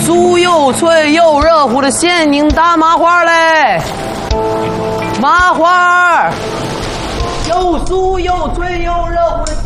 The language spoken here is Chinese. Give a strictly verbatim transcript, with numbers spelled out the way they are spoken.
酥又脆又热乎的现拧大麻花嘞！麻花，又酥又脆又热乎的。